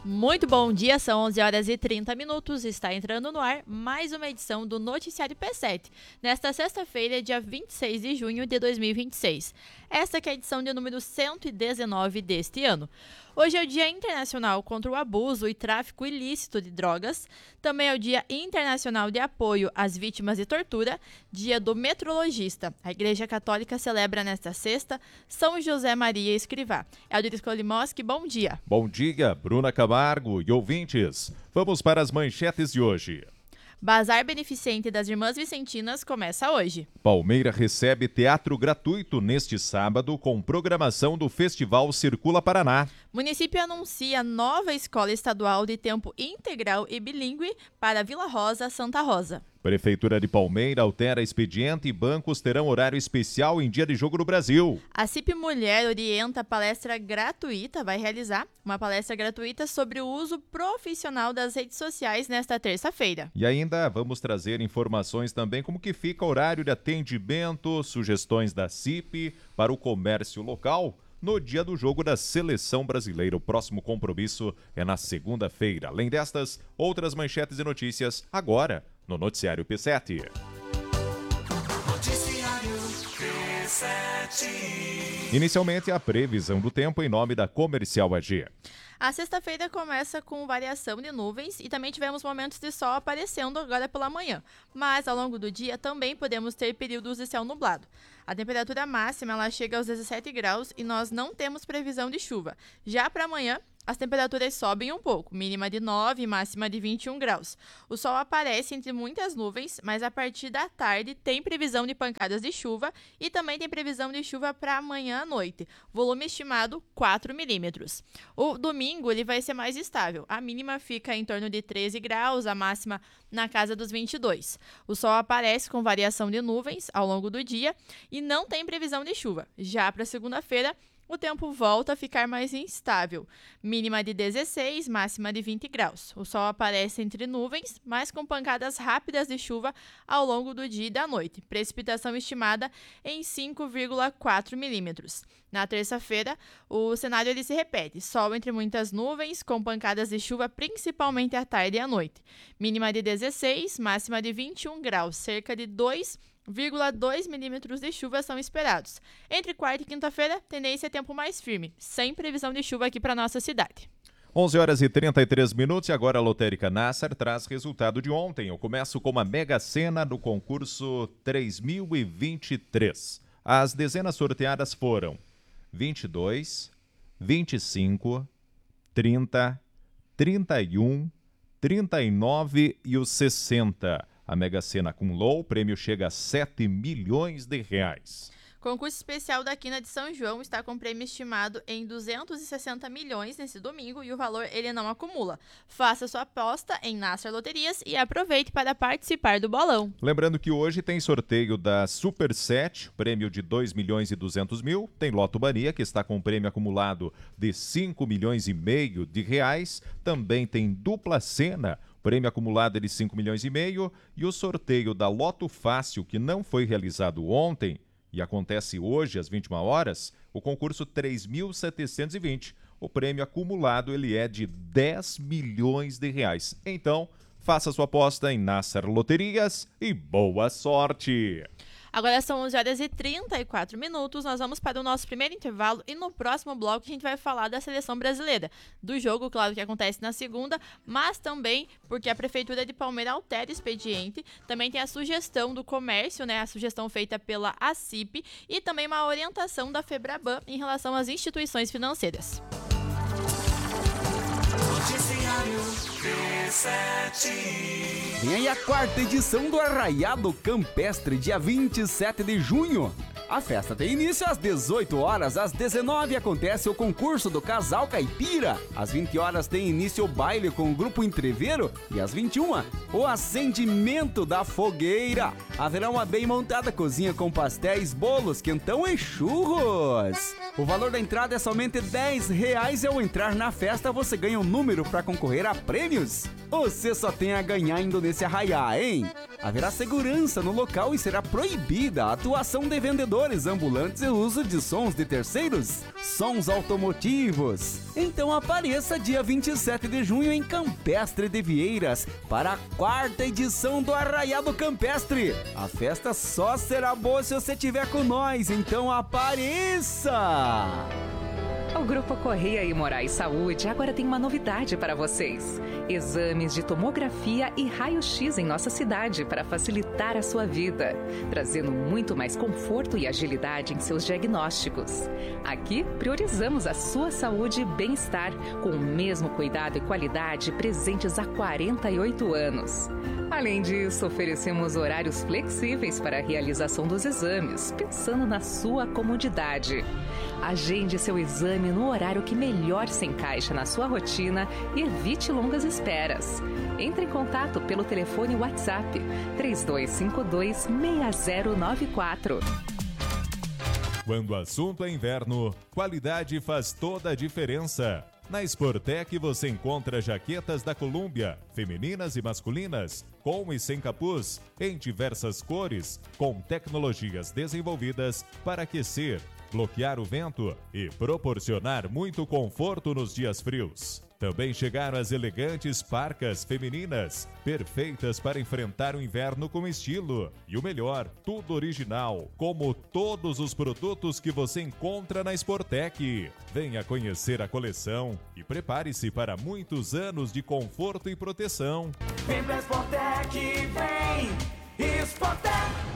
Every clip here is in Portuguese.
Muito bom dia, são 11 horas e 30 minutos, está entrando no ar mais uma edição do Noticiário P7, nesta sexta-feira, dia 26 de junho de 2026. Esta que é a edição de número 119 deste ano. Hoje é o Dia Internacional contra o Abuso e Tráfico Ilícito de Drogas, também é o Dia Internacional de Apoio às Vítimas de Tortura, Dia do Metrologista. A Igreja Católica celebra nesta sexta São José Maria Escrivá. Eldir Skolimoski, bom dia. Bom dia, Bruna Camargo e ouvintes. Vamos para as manchetes de hoje. Bazar Beneficente das Irmãs Vicentinas começa hoje. Palmeira recebe teatro gratuito neste sábado com programação do Festival Circula Paraná. Município anuncia nova escola estadual de tempo integral e bilíngue para Vila Rosa, Santa Rosa. Prefeitura de Palmeira altera expediente e bancos terão horário especial em dia de jogo no Brasil. A CIP Mulher orienta palestra gratuita, vai realizar uma palestra gratuita sobre o uso profissional das redes sociais nesta terça-feira. E ainda vamos trazer informações também como que fica o horário de atendimento, sugestões da CIP para o comércio local no dia do jogo da Seleção Brasileira. O próximo compromisso é na segunda-feira. Além destas, outras manchetes e notícias agora no Noticiário P7. Noticiário P7. Inicialmente, a previsão do tempo em nome da Comercial AG. A sexta-feira começa com variação de nuvens e também tivemos momentos de sol aparecendo agora pela manhã. Mas ao longo do dia também podemos ter períodos de céu nublado. A temperatura máxima ela chega aos 17 graus e nós não temos previsão de chuva. Já para amanhã, as temperaturas sobem um pouco, mínima de 9 e máxima de 21 graus. O sol aparece entre muitas nuvens, mas a partir da tarde tem previsão de pancadas de chuva e também tem previsão de chuva para amanhã à noite. Volume estimado 4 milímetros. O domingo ele vai ser mais estável. A mínima fica em torno de 13 graus, a máxima na casa dos 22. O sol aparece com variação de nuvens ao longo do dia e não tem previsão de chuva. Já para segunda-feira, o tempo volta a ficar mais instável, mínima de 16, máxima de 20 graus. O sol aparece entre nuvens, mas com pancadas rápidas de chuva ao longo do dia e da noite. Precipitação estimada em 5,4 milímetros. Na terça-feira, o cenário ele se repete. Sol entre muitas nuvens, com pancadas de chuva principalmente à tarde e à noite. Mínima de 16, máxima de 21 graus, cerca de 2,2 milímetros de chuva são esperados. Entre quarta e quinta-feira, tendência a tempo mais firme, sem previsão de chuva aqui para nossa cidade. 11 horas e 33 minutos e agora a Lotérica Nassar traz resultado de ontem. Eu começo com a Mega Sena do concurso 3023. As dezenas sorteadas foram 22, 25, 30, 31, 39 e o 60. A Mega Sena acumulou, o prêmio chega a 7 milhões de reais. Concurso especial da Quina de São João está com prêmio estimado em 260 milhões nesse domingo e o valor ele não acumula. Faça sua aposta em Nassar Loterias e aproveite para participar do bolão. Lembrando que hoje tem sorteio da Super 7, prêmio de 2 milhões e 200 mil. Tem Loto Mania, que está com um prêmio acumulado de 5 milhões e meio de reais. Também tem Dupla Sena, prêmio acumulado é de 5 milhões e meio. E o sorteio da Loto Fácil, que não foi realizado ontem e acontece hoje às 21 horas, o concurso 3.720. O prêmio acumulado ele é de 10 milhões de reais. Então, faça sua aposta em Nassar Loterias e boa sorte! Agora são 11 horas e 34 minutos, nós vamos para o nosso primeiro intervalo e no próximo bloco a gente vai falar da seleção brasileira, do jogo, claro, que acontece na segunda, mas também porque a Prefeitura de Palmeira altera o expediente, também tem a sugestão do comércio, né, a sugestão feita pela ACIP e também uma orientação da FEBRABAN em relação às instituições financeiras. Noticiário P7. Vem aí a quarta edição do Arraiado Campestre, dia 27 de junho. A festa tem início às 18 horas, às 19 acontece o concurso do Casal Caipira. Às 20 horas tem início o baile com o Grupo Entreveiro e às 21 o acendimento da fogueira. Haverá uma bem montada cozinha com pastéis, bolos, quentão e churros. O valor da entrada é somente R$10 e ao entrar na festa você ganha um número para concorrer a prêmios. Você só tem a ganhar indo nesse arraiá, hein? Haverá segurança no local e será proibida a atuação de vendedores ambulantes e o uso de sons de terceiros, sons automotivos. Então apareça dia 27 de junho em Campestre de Vieiras para a 4ª edição do Arraiado Campestre. A festa só será boa se você estiver com nós, então apareça! O Grupo Correia e Moraes Saúde agora tem uma novidade para vocês. Exames de tomografia e raio-x em nossa cidade para facilitar a sua vida, trazendo muito mais conforto e agilidade em seus diagnósticos. Aqui, priorizamos a sua saúde e bem-estar, com o mesmo cuidado e qualidade presentes há 48 anos. Além disso, oferecemos horários flexíveis para a realização dos exames, pensando na sua comodidade. Agende seu exame no horário que melhor se encaixa na sua rotina e evite longas esperas. Entre em contato pelo telefone WhatsApp 3252-6094. Quando o assunto é inverno, qualidade faz toda a diferença. Na Sportec você encontra jaquetas da Columbia, femininas e masculinas, com e sem capuz, em diversas cores, com tecnologias desenvolvidas para aquecer, bloquear o vento e proporcionar muito conforto nos dias frios. Também chegaram as elegantes parcas femininas, perfeitas para enfrentar o inverno com estilo. E o melhor, tudo original, como todos os produtos que você encontra na Sportec. Venha conhecer a coleção e prepare-se para muitos anos de conforto e proteção. Vem pra Sportec, vem! Sportec!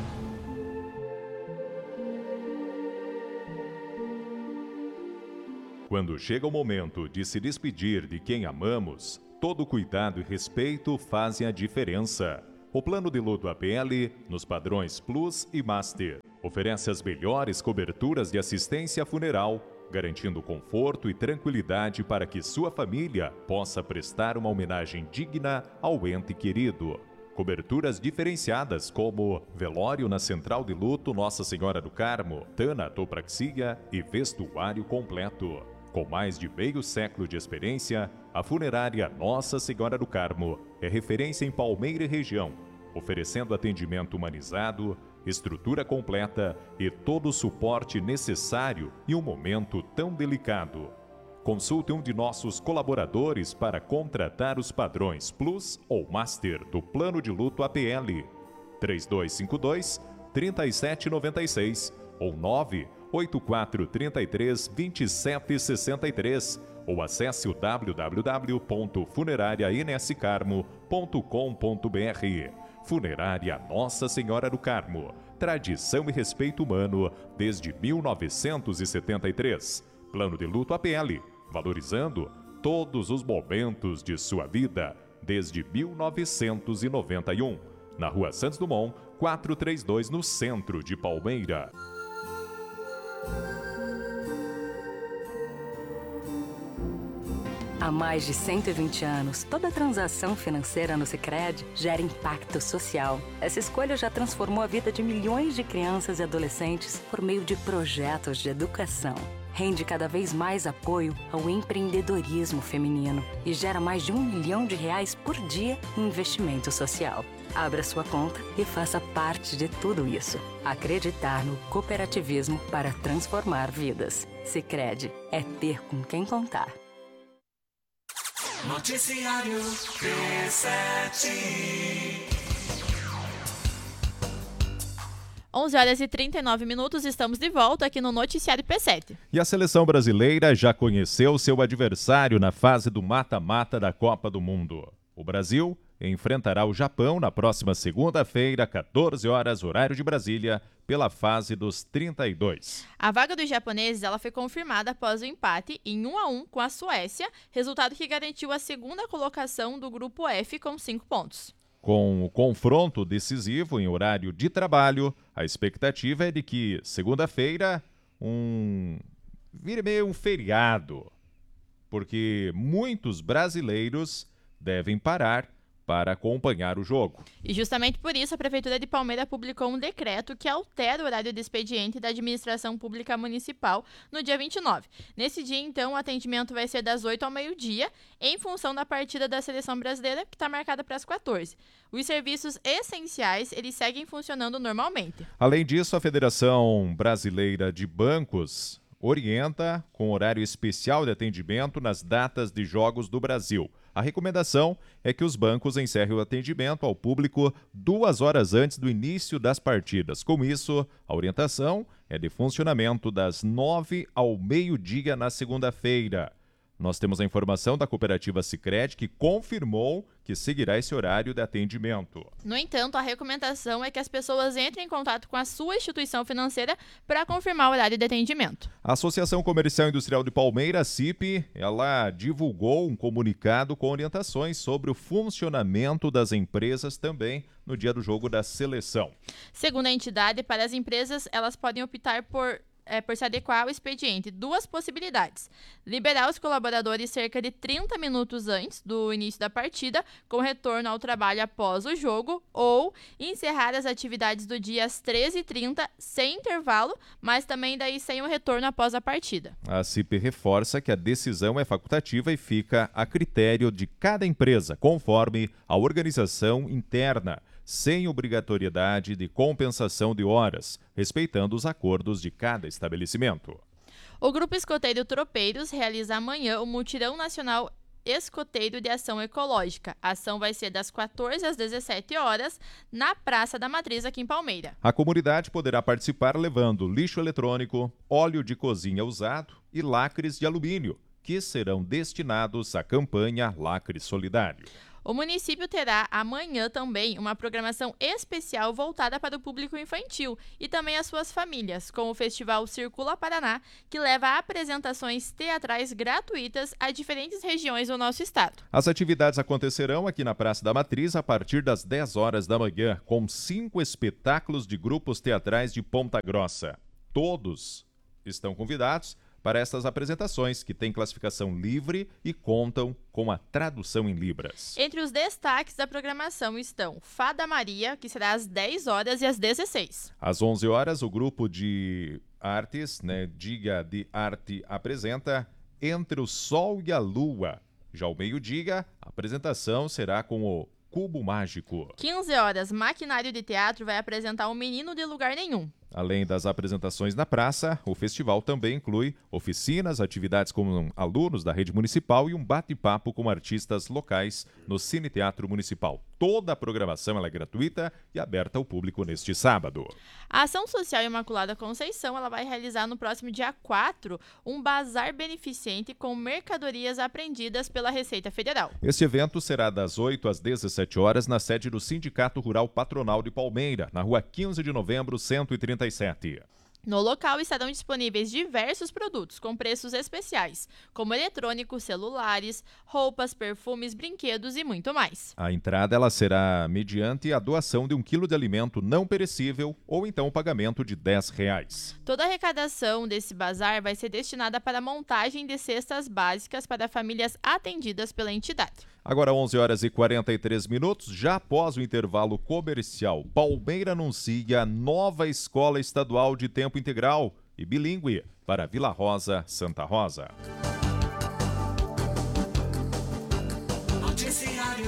Quando chega o momento de se despedir de quem amamos, todo cuidado e respeito fazem a diferença. O plano de luto APL, nos padrões Plus e Master, oferece as melhores coberturas de assistência funeral, garantindo conforto e tranquilidade para que sua família possa prestar uma homenagem digna ao ente querido. Coberturas diferenciadas como velório na Central de Luto Nossa Senhora do Carmo, tanatopraxia e vestuário completo. Com mais de meio século de experiência, a funerária Nossa Senhora do Carmo é referência em Palmeira e região, oferecendo atendimento humanizado, estrutura completa e todo o suporte necessário em um momento tão delicado. Consulte um de nossos colaboradores para contratar os padrões Plus ou Master do Plano de Luto APL. 3252-3796 ou 98433-2763 ou acesse o www.funerarianscarmo.com.br. Funerária Nossa Senhora do Carmo. Tradição e respeito humano desde 1973. Plano de Luto APL, valorizando todos os momentos de sua vida desde 1991. Na Rua Santos Dumont, 432, no centro de Palmeira. Há mais de 120 anos, toda transação financeira no Sicredi gera impacto social. Essa escolha já transformou a vida de milhões de crianças e adolescentes por meio de projetos de educação. Rende cada vez mais apoio ao empreendedorismo feminino e gera mais de R$1 milhão por dia em investimento social. Abra sua conta e faça parte de tudo isso. Acreditar no cooperativismo para transformar vidas. Sicredi é ter com quem contar. Noticiário P7. 11h39, estamos de volta aqui no Noticiário P7. E a seleção brasileira já conheceu seu adversário na fase do mata-mata da Copa do Mundo. O Brasil enfrentará o Japão na próxima segunda-feira, 14 horas, horário de Brasília, pela fase dos 32. A vaga dos japoneses ela foi confirmada após o empate em 1-1 com a Suécia, resultado que garantiu a segunda colocação do grupo F com 5 pontos. Com o confronto decisivo em horário de trabalho, a expectativa é de que segunda-feira vire meio um feriado, porque muitos brasileiros devem parar para acompanhar o jogo. E justamente por isso, a Prefeitura de Palmeira publicou um decreto que altera o horário de expediente da Administração Pública Municipal no dia 29. Nesse dia, então, o atendimento vai ser das 8 ao meio-dia, em função da partida da Seleção Brasileira, que está marcada para as 14. Os serviços essenciais, eles seguem funcionando normalmente. Além disso, a Federação Brasileira de Bancos orienta com horário especial de atendimento nas datas de jogos do Brasil. A recomendação é que os bancos encerrem o atendimento ao público 2 horas antes do início das partidas. Com isso, a orientação é de funcionamento das 9 ao meio-dia na segunda-feira. Nós temos a informação da cooperativa Sicredi, que confirmou que seguirá esse horário de atendimento. No entanto, a recomendação é que as pessoas entrem em contato com a sua instituição financeira para confirmar o horário de atendimento. A Associação Comercial e Industrial de Palmeira, a CIP, ela divulgou um comunicado com orientações sobre o funcionamento das empresas também no dia do jogo da seleção. Segundo a entidade, para as empresas, elas podem optar por se adequar ao expediente. 2 possibilidades: liberar os colaboradores cerca de 30 minutos antes do início da partida, com retorno ao trabalho após o jogo, ou encerrar as atividades do dia às 13h30, sem intervalo, mas também daí sem o retorno após a partida. A CIP reforça que a decisão é facultativa e fica a critério de cada empresa, conforme a organização interna, sem obrigatoriedade de compensação de horas, respeitando os acordos de cada estabelecimento. O Grupo Escoteiro Tropeiros realiza amanhã o Mutirão Nacional Escoteiro de Ação Ecológica. A ação vai ser das 14 às 17 horas na Praça da Matriz, aqui em Palmeira. A comunidade poderá participar levando lixo eletrônico, óleo de cozinha usado e lacres de alumínio, que serão destinados à campanha Lacre Solidário. O município terá amanhã também uma programação especial voltada para o público infantil e também as suas famílias, com o Festival Circula Paraná, que leva apresentações teatrais gratuitas a diferentes regiões do nosso estado. As atividades acontecerão aqui na Praça da Matriz a partir das 10 horas da manhã, com 5 espetáculos de grupos teatrais de Ponta Grossa. Todos estão convidados para estas apresentações, que têm classificação livre e contam com a tradução em libras. Entre os destaques da programação estão Fada Maria, que será às 10 horas e às 16. Às 11 horas, o grupo de artes, Diga de Arte, apresenta Entre o Sol e a Lua. Já ao meio-dia, a apresentação será com o Cubo Mágico. 15 horas, Maquinário de Teatro vai apresentar O Menino de Lugar Nenhum. Além das apresentações na praça, o festival também inclui oficinas, atividades com alunos da rede municipal e um bate-papo com artistas locais no Cine Teatro Municipal. Toda a programação é gratuita e aberta ao público neste sábado. A Ação Social Imaculada Conceição ela vai realizar no próximo dia 4 um bazar beneficente com mercadorias apreendidas pela Receita Federal. Este evento será das 8 às 17 horas na sede do Sindicato Rural Patronal de Palmeira, na rua 15 de novembro, 137. No local estarão disponíveis diversos produtos com preços especiais, como eletrônicos, celulares, roupas, perfumes, brinquedos e muito mais. A entrada ela será mediante a doação de 1 quilo de alimento não perecível ou então o pagamento de R$10. Toda a arrecadação desse bazar vai ser destinada para a montagem de cestas básicas para famílias atendidas pela entidade. Agora 11 horas e 43 minutos, já após o intervalo comercial, Palmeira anuncia nova escola estadual de tempo integral e bilíngue para Vila Rosa, Santa Rosa. Noticiário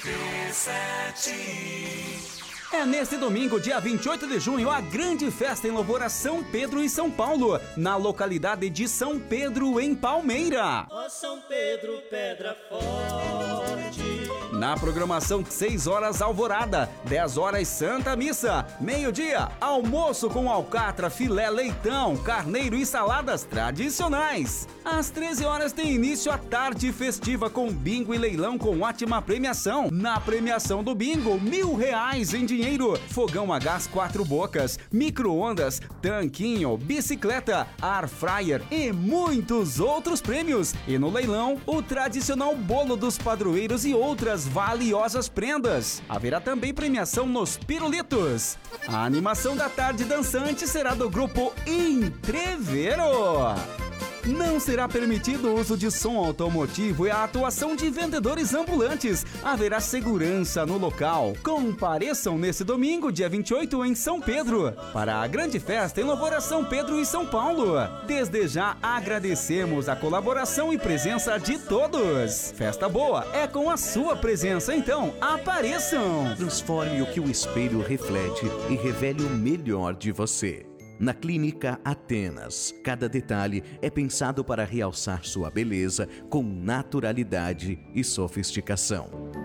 P7. É neste domingo, dia 28 de junho, a grande festa em louvor a São Pedro e São Paulo, na localidade de São Pedro, em Palmeira. Ó São Pedro, pedra forte. Na programação, 6 horas alvorada, 10 horas Santa Missa, meio-dia, almoço com alcatra, filé, leitão, carneiro e saladas tradicionais. Às 13 horas tem início a tarde festiva com bingo e leilão com ótima premiação. Na premiação do bingo, R$1.000 em dinheiro, fogão a gás 4 bocas, micro-ondas, tanquinho, bicicleta, air fryer e muitos outros prêmios. E no leilão, o tradicional bolo dos padroeiros e outras valiosas prendas. Haverá também premiação nos pirulitos. A animação da tarde dançante será do grupo Entrevero. Não será permitido o uso de som automotivo e a atuação de vendedores ambulantes. Haverá segurança no local. Compareçam nesse domingo, dia 28, em São Pedro, para a grande festa em louvor a São Pedro e São Paulo. Desde já agradecemos a colaboração e presença de todos. Festa boa é com a sua presença, então apareçam! Transforme o que o espelho reflete e revele o melhor de você. Na Clínica Atenas, cada detalhe é pensado para realçar sua beleza com naturalidade e sofisticação.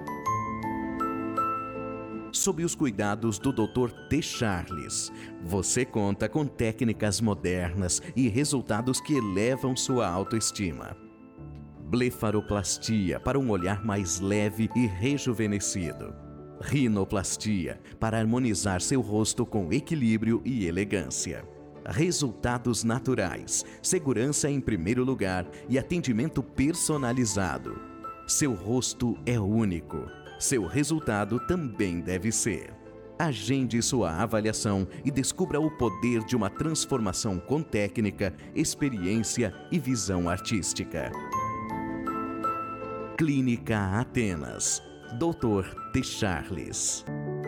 Sob os cuidados do Dr. T. Charles, você conta com técnicas modernas e resultados que elevam sua autoestima. Blefaroplastia para um olhar mais leve e rejuvenescido. Rinoplastia para harmonizar seu rosto com equilíbrio e elegância. Resultados naturais, segurança em primeiro lugar e atendimento personalizado. Seu rosto é único. Seu resultado também deve ser. Agende sua avaliação e descubra o poder de uma transformação com técnica, experiência e visão artística. Clínica Atenas. Dr. T. Charles.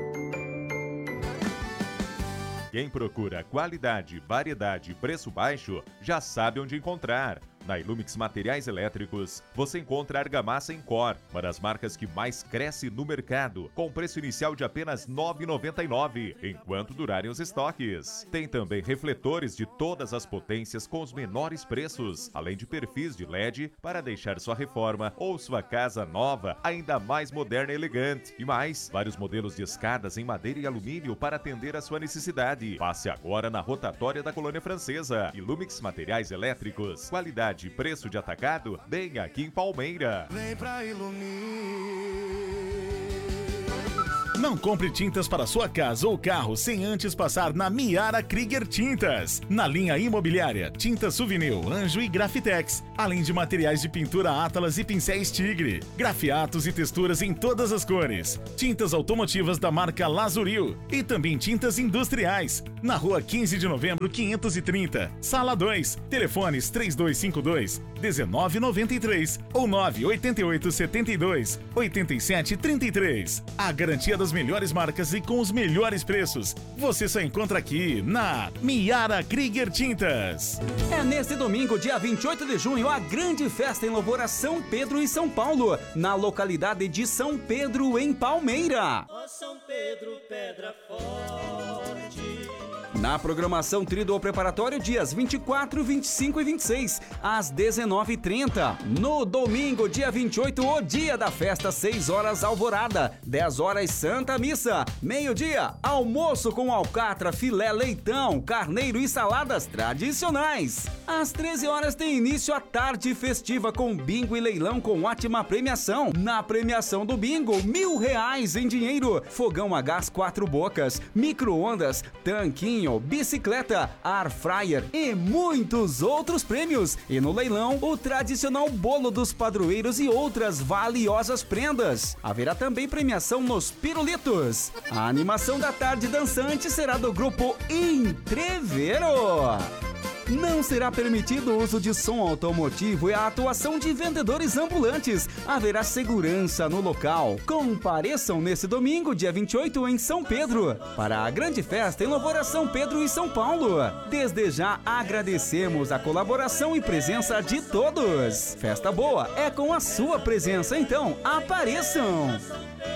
Quem procura qualidade, variedade e preço baixo já sabe onde encontrar. Na Ilumix Materiais Elétricos, você encontra argamassa em Cor, uma das marcas que mais cresce no mercado, com preço inicial de apenas R$ 9,99, enquanto durarem os estoques. Tem também refletores de todas as potências com os menores preços, além de perfis de LED para deixar sua reforma ou sua casa nova ainda mais moderna e elegante. E mais, vários modelos de escadas em madeira e alumínio para atender a sua necessidade. Passe agora na rotatória da Colônia Francesa. Ilumix Materiais Elétricos, qualidade e preço de atacado, bem aqui em Palmeira. Vem pra Ilumir. Não compre tintas para sua casa ou carro sem antes passar na Miara Krieger Tintas. Na linha imobiliária, tintas Souvenir, Anjo e Grafitex, além de materiais de pintura Atlas e pincéis Tigre, grafiatos e texturas em todas as cores, tintas automotivas da marca Lazuril e também tintas industriais. Na rua 15 de novembro, 530, sala 2, telefones 3252-1993 ou 98872-8733. A garantia das melhores marcas e com os melhores preços. Você só encontra aqui na Miara Krieger Tintas. É neste domingo, dia 28 de junho, a grande festa em louvor a São Pedro e São Paulo, na localidade de São Pedro, em Palmeira. Ó São Pedro, pedra forte. Na programação Tríduo Preparatório, dias 24, 25 e 26, às 19h30. No domingo, dia 28, o dia da festa, 6 horas alvorada, 10 horas Santa Missa, meio-dia, almoço com alcatra, filé, leitão, carneiro e saladas tradicionais. Às 13 horas tem início a tarde festiva com bingo e leilão com ótima premiação. Na premiação do bingo, R$1.000 em dinheiro, fogão a gás 4 bocas, micro-ondas, tanquinho, bicicleta, air fryer e muitos outros prêmios. E no leilão, o tradicional bolo dos padroeiros e outras valiosas prendas. Haverá também premiação nos pirulitos. A animação da tarde dançante será do grupo Entrevero. Não será permitido o uso de som automotivo e a atuação de vendedores ambulantes. Haverá segurança no local. Compareçam nesse domingo, dia 28, em São Pedro, para a grande festa em louvor a São Pedro e São Paulo. Desde já agradecemos a colaboração e presença de todos. Festa boa é com a sua presença, então apareçam!